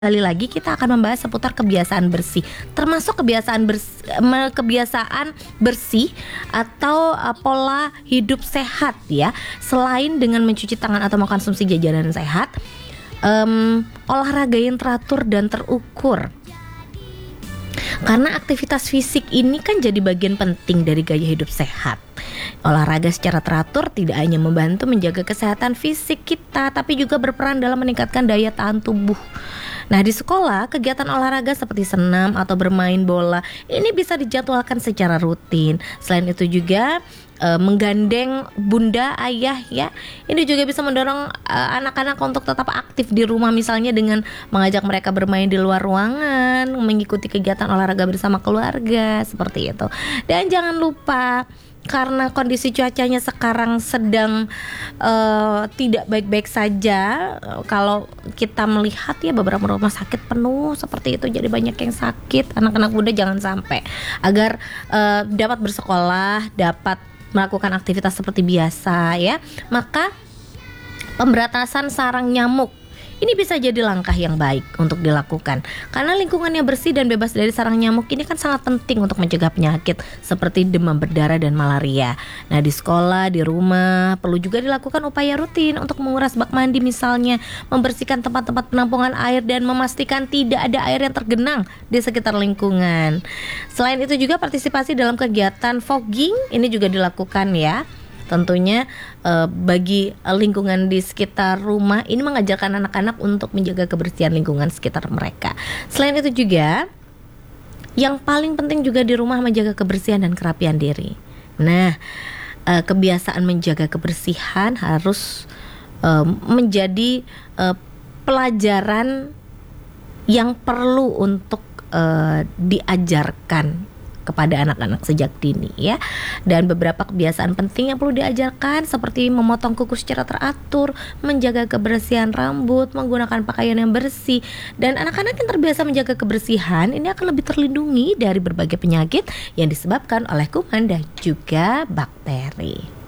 Kali lagi kita akan membahas seputar kebiasaan bersih, termasuk kebiasaan bersih atau pola hidup sehat ya. Selain dengan mencuci tangan atau mengkonsumsi jajanan sehat, olahraga yang teratur dan terukur. Karena aktivitas fisik ini kan jadi bagian penting dari gaya hidup sehat. Olahraga secara teratur tidak hanya membantu menjaga kesehatan fisik kita, tapi juga berperan dalam meningkatkan daya tahan tubuh. Nah, di sekolah, kegiatan olahraga seperti senam atau bermain bola ini bisa dijadwalkan secara rutin. Selain itu juga menggandeng bunda, ayah ya. Ini juga bisa mendorong anak-anak untuk tetap aktif di rumah, misalnya dengan mengajak mereka bermain di luar ruangan, mengikuti kegiatan olahraga bersama keluarga, seperti itu. Dan jangan lupa, karena kondisi cuacanya sekarang sedang tidak baik-baik saja. Kalau kita melihat ya, beberapa rumah sakit penuh seperti itu, jadi banyak yang sakit. Anak-anak muda jangan sampai, agar dapat bersekolah, dapat melakukan aktivitas seperti biasa ya. Maka pemberantasan sarang nyamuk ini bisa jadi langkah yang baik untuk dilakukan, karena lingkungannya bersih dan bebas dari sarang nyamuk ini kan sangat penting untuk mencegah penyakit seperti demam berdarah dan malaria. Nah, di sekolah, di rumah perlu juga dilakukan upaya rutin untuk menguras bak mandi, misalnya membersihkan tempat-tempat penampungan air dan memastikan tidak ada air yang tergenang di sekitar lingkungan. Selain itu juga partisipasi dalam kegiatan fogging ini juga dilakukan ya. Tentunya bagi lingkungan di sekitar rumah ini mengajarkan anak-anak untuk menjaga kebersihan lingkungan sekitar mereka. Selain itu juga, yang paling penting juga di rumah menjaga kebersihan dan kerapian diri. Nah, kebiasaan menjaga kebersihan harus menjadi pelajaran yang perlu untuk diajarkan kepada anak-anak sejak dini ya. Dan beberapa kebiasaan penting yang perlu diajarkan seperti memotong kuku secara teratur, menjaga kebersihan rambut, menggunakan pakaian yang bersih. Dan anak-anak yang terbiasa menjaga kebersihan ini akan lebih terlindungi dari berbagai penyakit yang disebabkan oleh kuman dan juga bakteri.